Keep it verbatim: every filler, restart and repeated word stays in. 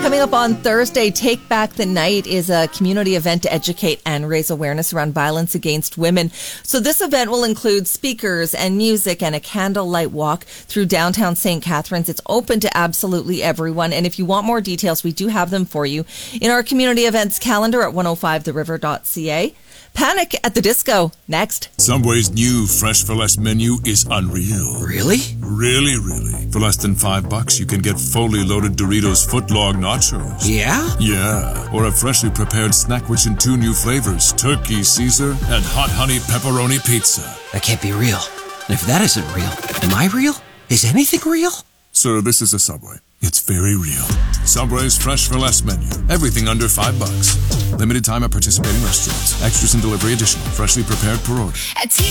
Coming up on Thursday, Take Back the Night is a community event to educate and raise awareness around violence against women. So this event will include speakers and music and a candlelight walk through downtown Saint Catharines. It's open to absolutely everyone. And if you want more details, we do have them for you in our community events calendar at one oh five the river dot c a. Panic at the Disco, next. Subway's new Fresh for Less menu is unreal. Really? Really, really. For less than five bucks, you can get fully loaded Doritos footlong nachos. Yeah? Yeah. Or a freshly prepared snack rich in two new flavors, turkey Caesar and hot honey pepperoni pizza. That can't be real. And if that isn't real, am I real? Is anything real? Sir, this is a Subway. It's very real. Subway's Fresh for Less menu. Everything under five bucks. Limited time at participating restaurants. Extras and delivery additional. Freshly prepared per order. At T